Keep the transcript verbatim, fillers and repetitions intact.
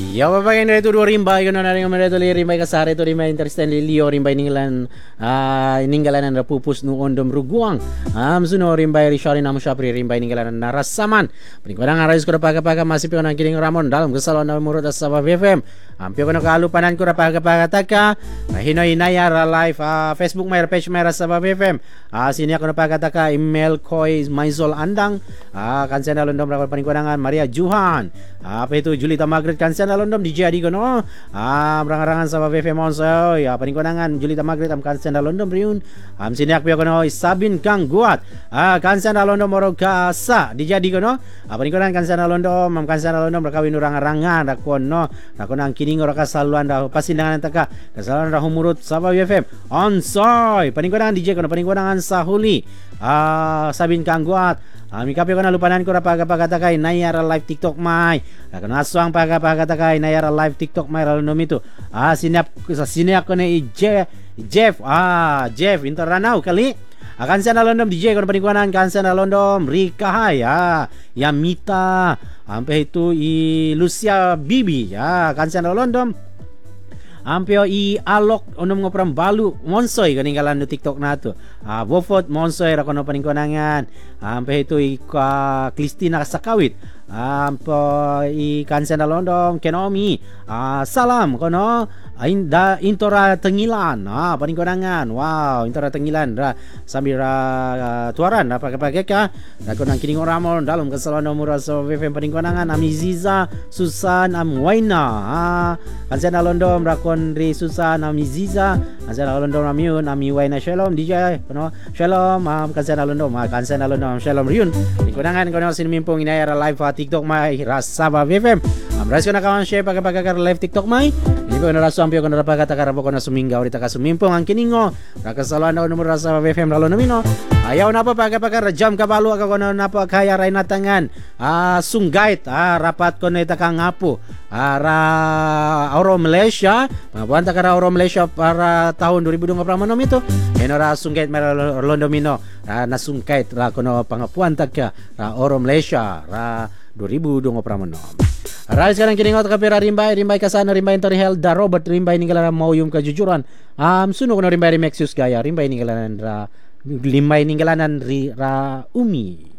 Ya bapak yang itu dua rimba yun na rin mga ito rimba kasari ito rimba interested lilio rimba ninggalan ah ninggalan na pupus no ondom ruguang am suno rimba rishari namu syapri rimba ninggalan na rasaman penikwadang arais ko paga-paga masih pio nang kining ramon dalam kesalon na murut asaba V F M ampio ko na kalupanan ko paga-paga taka hinoy inaya ra live ah, Facebook may page may asaba V F M ah sini ako na paga-taka email koy maizol andang ah kansen alondom ra penikwadangan Maria Juhan ah, apa itu Julita Margaret kansen alondom D J Adi kono ah rangan-rangan sa V F M onso ya paningkonangan Julita Margaret am kansen alondom riun am siniak pio kono Sabin Kang Guat ah kansen alondom morog kasa D J Adi kono ah paningkonangan kansen alondom am kansen alondom rakawin rangan-rangan rakono rakono ang kining ora kasaluan da pasindangan taka kasaluan ra humurut sa V F M onsoy paningkonangan D J kono paningkonangan Sahuli ah Sabin Kang Guat Ami kapi ko na lupanan ko na pagkapagatakay nayara live TikTok may nakano aswang pagkapagatakay nayara live TikTok may ralo nomito ah sinap sa siniak ko na i Jeff Jeff ah Jeff interanaw kali akan sa nalondom D J ko na panikuanan kan sa nalondom Rika Hay ah Yamita ampe itu i Lucia Bibi ya kan sa nalondom ampio i alok onom ngopram balu monsoy kaninggalan no TikTok na to ah Wofot monsoy ra kono paningkonangan ampe itu i ka Kristina Sakawit ampo i kansen alondom Kenomi ah salam kono inda intora tengilan ah paningkonangan wow intora tengilan ra sambil ra uh, tuaran apa kapag ka ra kono kining oramon dalam kesalahan nomor so V F M paningkonangan ami Ziza Susan am Waina ah kansen alondom ra kon ri Susan am Ziza kansen alondom amiun ami Waina Shalom D J kono Shalom am kansen alondom ah kansen alondom Shalom riun paningkonangan kono sinimimpong inayara live uh, TikTok mai rasaba V F M am rais kono kawan share pagapagakar live TikTok mai ni ko na raso ampio ko na rapagata karabo ko na sumingaw rita ka sumimpong ang kiningo rakasalan daw numero rasaba V F M lalo namino ayaw na pa pagapagakar jam kabalo ka ko na napakaya ray natangan ah sunggait ah rapat ko na ita ka ngapo ara Auro Malaysia mabuanta ka ra Auro Malaysia para tahun dua ribu dua puluh enam ito enora sunggait merlo domino ah, nasungkait ra kono pangapuanta ka ra Auro Malaysia ra dua ribu dua puluh enam Rais sekarang kini ngot kapira rimbay rimbay kasana rimbay tori Helda Robert rimbay ninggalan mau yung kejujuran am suno kono rimbay Remexus gaya rimbay ninggalan ra rimbay ninggalanan ri ra Umi